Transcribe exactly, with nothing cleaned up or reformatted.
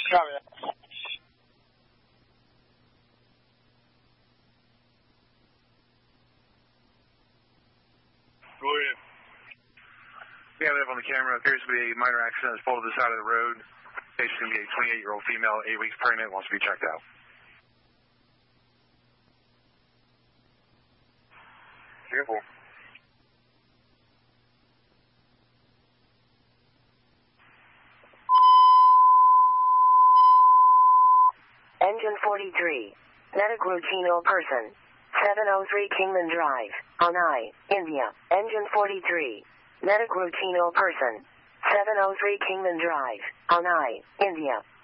Copy that. Go ahead. Yeah, we have on the camera. Appears to be a minor accident. It's pulled to the side of the road. It's going to be a twenty-eight-year-old female, eight weeks pregnant, wants to be checked out. Careful. Engine forty-three. Medic Routino person. seven oh three Kingman Drive, Onai, India. Engine forty-three. Medic Routino person. seven oh three Kingman Drive, Onai, India.